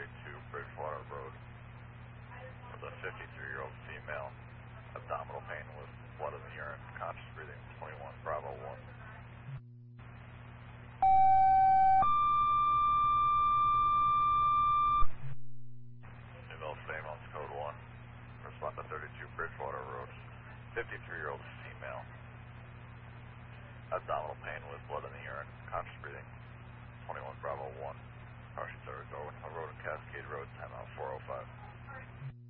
32 Bridgewater Road with a 53-year-old female, abdominal pain with blood in the urine, conscious breathing, 21 Bravo 1. Newville Famous Code 1, respond to 32 Bridgewater Road, 53-year-old female, abdominal pain with blood in the urine, conscious breathing, 21 Bravo 1. Caution service over Road and Cascade Road, timeout 405.